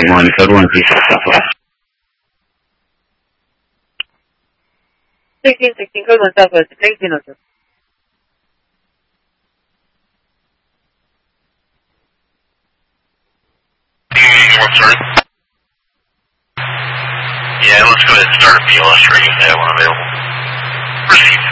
Flight 1, code 1, please, Southwest. 1616, code 1 Southwest, 1902. Sorry? Yeah, let's go ahead and start a BLS for you if they have one available. Proceed.